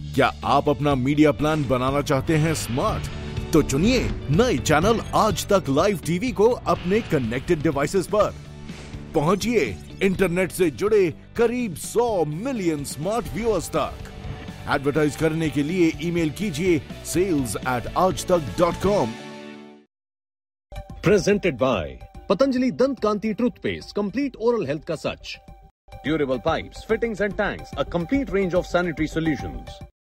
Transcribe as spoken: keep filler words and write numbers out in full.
क्या आप अपना मीडिया प्लान बनाना चाहते हैं स्मार्ट? तो चुनिए नए चैनल आज तक लाइव टीवी को अपने कनेक्टेड डिवाइसेस पर। पहुंचिए इंटरनेट से जुड़े करीब सौ मिलियन स्मार्ट व्यूअर्स तक। एडवर्टाइज करने के लिए ईमेल कीजिए सेल्स एट आज तक dot com. Presented by Patanjali Dant Kanti Toothpaste, complete oral health ka sach. Durable pipes, fittings and tanks, a complete range of sanitary solutions.